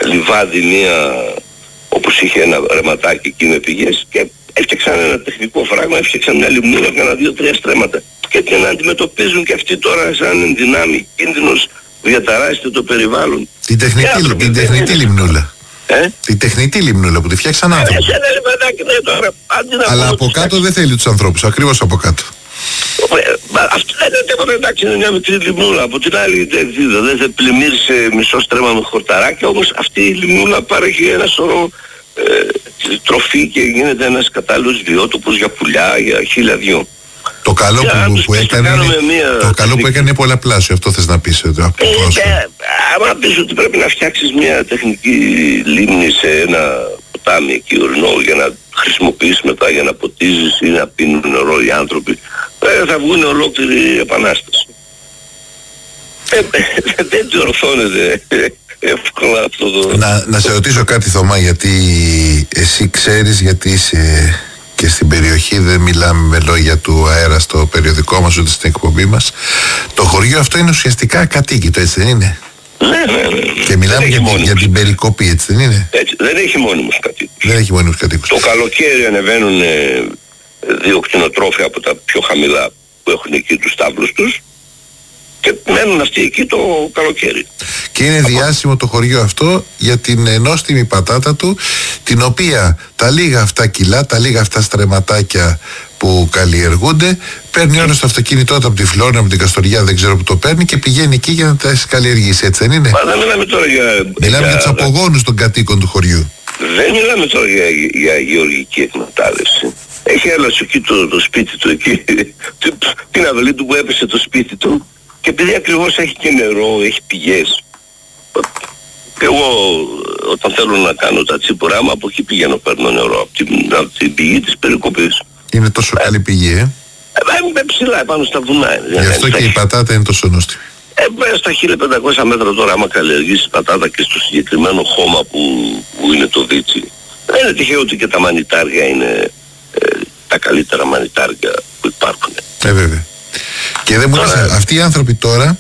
λιβάδι, όπως είχε ένα ρεματάκι εκεί με πηγές, και έφτιαξαν ένα τεχνικό φράγμα, έφτιαξαν μια λιμνούλα, έκαναν 2-3 στρέμματα. Και την αντιμετωπίζουν και αυτοί τώρα σαν ενδυνάμει, κίνδυνος, διαταράσσεται το περιβάλλον. Την τεχνητή λιμνούλα. Την τεχνητή λιμνούλα που τη φτιάξαν άνθρωποι. Αλλά από κάτω δεν θέλει τους ανθρώπους, ακριβώς από κάτω. Αυτό δεν είναι τίποτα, εντάξει, είναι μια μικρή λιμνούλα. Από την άλλη δεν θα πλημμύρισε μισό στρέμμα με χορταράκια, όμως αυτή η λιμνούλα παρέχει ένα σωρό τροφή και γίνεται ένας κατάλληλος βιότοπος για πουλιά, για 1002. Το καλό που έκανε είναι πολλαπλάσιο, αυτό θες να πεις. Άμα πεις ότι πρέπει να φτιάξεις μια τεχνική λίμνη σε ένα ποτάμι εκεί ορεινό για να χρησιμοποιήσεις μετά για να ποτίζεις ή να πίνουν νερό οι άνθρωποι, θα βγουν ολόκληρη επανάσταση. Δεν διορθώνεται εύκολα αυτό το... Να σε ρωτήσω κάτι, Θωμά, γιατί εσύ ξέρεις, γιατί είσαι και στην περιοχή, δεν μιλάμε με λόγια του αέρα στο περιοδικό μας ούτε στην εκπομπή μας. Το χωριό αυτό είναι ουσιαστικά ακατοίκητο, έτσι δεν είναι? Ναι. Και μιλάμε για την περικοπή, έτσι δεν είναι? Έτσι, δεν έχει μόνιμους κατοίκους. Δεν έχει μόνιμους κατοίκους. Το καλοκαίρι ανεβαίνουν 2 κτηνοτρόφια από τα πιο χαμηλά που έχουν εκεί τους στάβλους τους και μένουν αυτοί εκεί το καλοκαίρι. Και είναι διάσημο το χωριό αυτό για την νόστιμη πατάτα του, την οποία τα λίγα αυτά κιλά, τα λίγα αυτά στρεματάκια που καλλιεργούνται, παίρνει όλο το αυτοκίνητό του από τη Φλόρινα, από την Καστοριά, δεν ξέρω που το παίρνει, και πηγαίνει εκεί για να τα καλλιεργήσει, έτσι δεν είναι? Δεν μιλάμε τώρα μιλάμε για τους απογόνους των κατοίκων του χωριού. Δεν μιλάμε τώρα για γεωργική εκμετάλλευση. Έχει άλλος εκεί το σπίτι του, εκεί, την αυλή του που έπεσε το σπίτι του, και επειδή ακριβώς έχει και νερό, έχει πηγές. Και εγώ όταν θέλω να κάνω τα τσίπουρά μου, από εκεί πηγαίνω, παίρνω νερό από την πηγή της περικοπής. Είναι τόσο καλή πηγή, Είναι ψηλά επάνω στα βουνά. Γι' αυτό και η πατάτα είναι τόσο νόστιμη. Στα 1500 μέτρα τώρα, άμα καλλιεργήσει πατάτα και στο συγκεκριμένο χώμα που είναι το δίτσι, δεν είναι τυχαίο ότι και τα μανιτάρια είναι τα καλύτερα μανιτάρια που υπάρχουν. Βέβαια. Και δεν μου λες, αυτοί οι άνθρωποι τώρα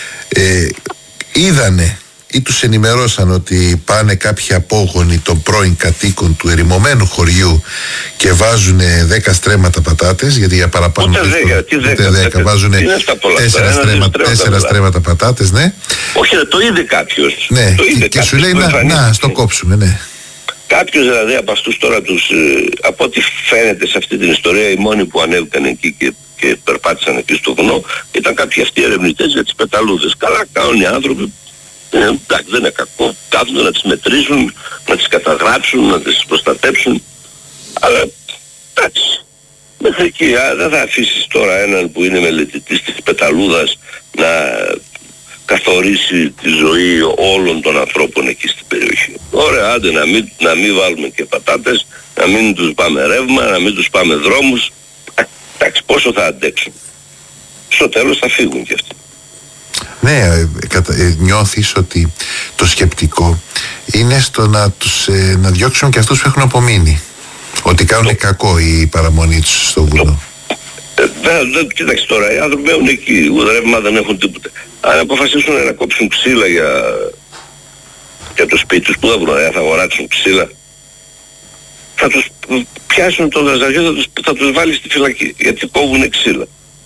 είδανε ή τους ενημερώσαν ότι πάνε κάποιοι απόγονοι των πρώην κατοίκων του ερημωμένου χωριού και βάζουν 10 στρέμματα πατάτες, γιατί για παραπάνω ούτε 10 βάζουν 4 στρέμματα πατάτες, ναι. Όχι, το είδε κάποιος. Ναι, και σου λέει να στο κόψουμε, ναι. Κάποιος δηλαδή από αυτούς τώρα τους, από ό,τι φαίνεται σε αυτή την ιστορία, οι μόνοι που ανέβηκαν εκεί και περπάτησαν εκεί στο βουνό ήταν κάποιοι αυτοί ερευνητές για τις πεταλούδες. Καλά κάνουν οι άνθρωποι. Εντάξει, δεν είναι κακό, κάθονται να τις μετρήσουν, να τις καταγράψουν, να τις προστατέψουν, αλλά εντάξει, μέχρι εκεί δεν θα αφήσεις τώρα έναν που είναι μελετητής της πεταλούδας να καθορίσει τη ζωή όλων των ανθρώπων εκεί στην περιοχή. Ωραία, άντε να μην βάλουμε και πατάτες, να μην τους πάμε ρεύμα, να μην τους πάμε δρόμους, εντάξει, πόσο θα αντέξουν? Στο τέλος θα φύγουν κι αυτοί. Ναι, νιώθεις ότι το σκεπτικό είναι στο να διώξουν και αυτούς που έχουν απομείνει, ότι κάνουν κακό η παραμονή τους στο βουνό. Κοίταξε τώρα, οι άνθρωποι μένουν εκεί, ούτε ρεύμα δεν έχουν τίποτα. Αν αποφασίσουν να κόψουν ξύλα για το σπίτι τους, που δεν βρουν, θα αγοράξουν ξύλα, θα τους πιάσουν το δαζαριό, θα τους βάλει στη φυλακή, γιατί κόβουν ξύλα.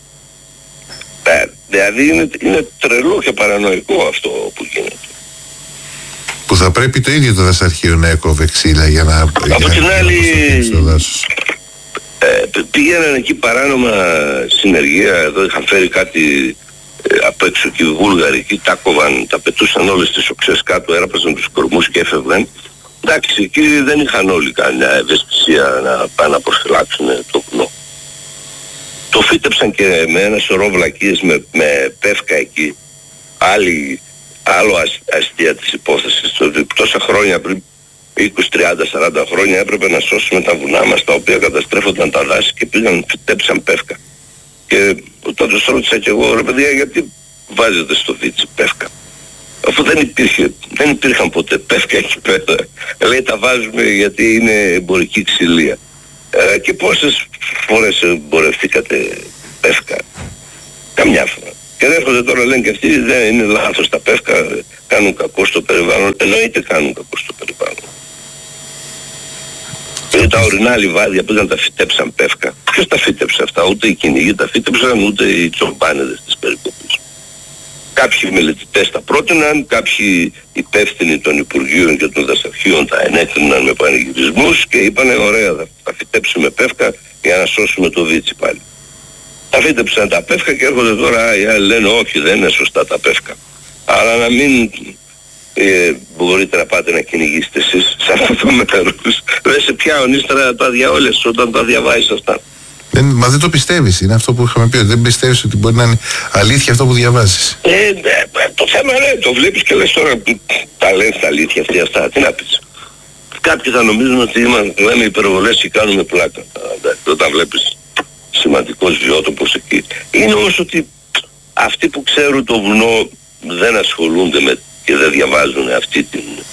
Δηλαδή είναι τρελό και παρανοϊκό αυτό που γίνεται. Που θα πρέπει το ίδιο το δασαρχείο να έκοβε ξύλα για να... Από την άλλη πήγαιναν εκεί παράνομα συνεργεία, εδώ είχαν φέρει κάτι απ' έξω και οι Βούλγαροι εκεί, τα κόβαν, τα πετούσαν όλες τις οξές κάτω, έραπαζαν τους κορμούς και έφευγαν. Εντάξει, εκεί δεν είχαν όλοι καμιά ευαισθησία να πάνε να προφυλάξουν το βουνό. Το φύτεψαν και με ένα σωρό βλακίες με πεύκα εκεί. Άλλο αστεία της υπόθεσης. Τόσα χρόνια πριν, 20, 30, 40 χρόνια, έπρεπε να σώσουμε τα βουνά μας, τα οποία καταστρέφονταν τα δάση και πήγαν, φυτέψαν πεύκα. Και όταν τους ρώτησα κι εγώ, ρε παιδιά, γιατί βάζετε στο δίτσι πεύκα? Αφού δεν υπήρχαν ποτέ πεύκα εκεί πέρα. Λέει, τα βάζουμε γιατί είναι εμπορική ξυλία. Και πόσες φορές εμπορευτήκατε πεύκα? Καμιά φορά. Και έρχονται τώρα, λένε και αυτοί, δεν είναι λάθος τα πεύκα, κάνουν κακό στο περιβάλλον. Εννοείται κάνουν κακό στο περιβάλλον. Τα ορεινά λιβάδια πήγαν τα φυτέψαν πεύκα. Ποιος τα φύτεψε αυτά? Ούτε οι κυνηγοί τα φύτεψαν, ούτε οι τσομπάνεδες της περικοπής. Κάποιοι μελετητές τα πρότειναν, κάποιοι υπεύθυνοι των Υπουργείων και των Δασαρχείων τα ενέκριναν με πανηγυρισμούς και είπανε ωραία, θα φυτέψουμε πεύκα για να σώσουμε το Βίτσι πάλι. Τα φύτεψαν τα πεύκα και έρχονται τώρα οι άλλοι λένε όχι, δεν είναι σωστά τα πεύκα. Αλλά να μην μπορείτε να πάτε να κυνηγήσετε εσείς σε αυτό το μέρος. Δεν σε πιάουν ύστερα τα διαόλες όταν τα διαβάζεις αυτά. Μα δεν το πιστεύεις, είναι αυτό που είχαμε πει, δεν πιστεύεις ότι μπορεί να είναι αλήθεια αυτό που διαβάζεις. Το θέμα είναι, το βλέπεις και λες τώρα τα λένε τα αλήθεια αυτή αυτά, τι να πεις. Κάποιοι θα νομίζουν ότι λέμε υπερβολές και κάνουμε πλάκα. Όταν βλέπεις σημαντικός βιότοπος εκεί. Είναι όμως ότι αυτοί που ξέρουν το βουνό δεν ασχολούνται με και δεν διαβάζουν αυτή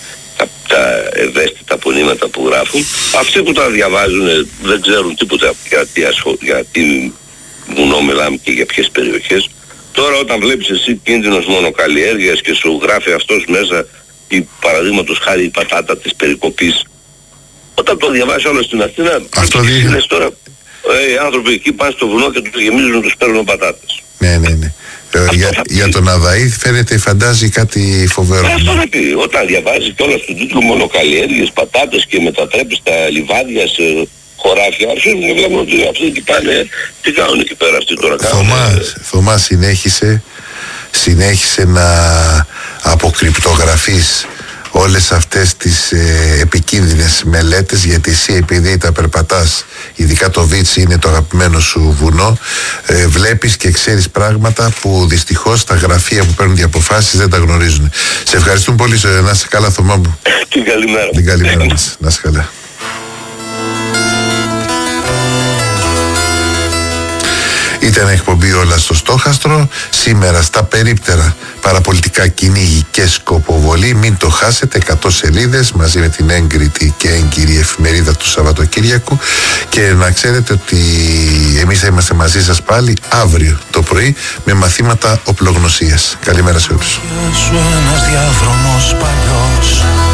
τα ευαίσθητα πονήματα που γράφουν. Αυτοί που τα διαβάζουν δεν ξέρουν τίποτα για τι βουνό μιλάμε και για ποιες περιοχές. Τώρα όταν βλέπεις εσύ κίνδυνος μονοκαλλιέργειας και σου γράφει αυτός μέσα παραδείγματος χάρη η πατάτα της περικοπής, όταν το διαβάζει όλο στην Αθήνα, λες τώρα οι άνθρωποι εκεί πάνε στο βουνό και τους γεμίζουν, τους παίρνουν πατάτες. Ναι. Για τον Αδαή φαίνεται, φαντάζει κάτι φοβερό. Αυτό να πει. Όταν διαβάζει κιόλας τον τίτλο μονοκαλλιέργειες, πατάτες και μετατρέπεις τα λιβάδια σε χωράφια, αρχίζουν και βλέπουν ότι αυτοί εκεί πάνε, τι κάνουν εκεί πέρα αυτοί τώρα. Θωμά, συνέχισε να αποκρυπτογραφείς όλες αυτές τις επικίνδυνες μελέτες, γιατί εσύ επειδή τα περπατάς, ειδικά το Βίτσι είναι το αγαπημένο σου βουνό, βλέπεις και ξέρεις πράγματα που δυστυχώς τα γραφεία που παίρνουν οι αποφάσεις δεν τα γνωρίζουν. Σε ευχαριστούμε πολύ, να είσαι καλά Θωμά μου. Την καλημέρα. Την καλημέρα μας, να είσαι καλά. Ήταν εκπομπή Όλα στο Στόχαστρο. Σήμερα στα περίπτερα παραπολιτικά κυνήγι και σκοποβολή. Μην το χάσετε, 100 σελίδες μαζί με την έγκριτη και έγκυρη εφημερίδα του Σαββατοκύριακου. Και να ξέρετε ότι εμείς θα είμαστε μαζί σας πάλι αύριο το πρωί με μαθήματα οπλογνωσίας. Καλημέρα σε όλους.